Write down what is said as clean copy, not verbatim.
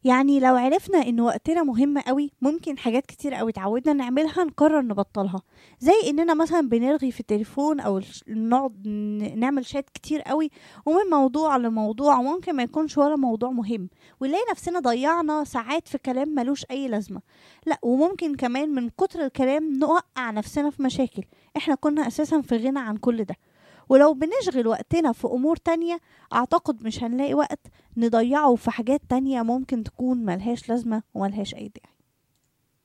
يعني لو عرفنا ان وقتنا مهم قوي، ممكن حاجات كتير قوي اتعودنا نعملها نقرر نبطلها. زي اننا مثلا بنرغي في التليفون او نقعد نعمل شات كتير قوي ومن موضوع لموضوع، ممكن ما يكونش ولا موضوع مهم، ونلاقي نفسنا ضيعنا ساعات في كلام ملوش اي لازمة. لا، وممكن كمان من كتر الكلام نوقع نفسنا في مشاكل احنا كنا اساسا في غنى عن كل ده. ولو بنشغل وقتنا في امور تانية، اعتقد مش هنلاقي وقت نضيعه في حاجات تانية ممكن تكون ملهاش لازمة وملهاش أي داعي.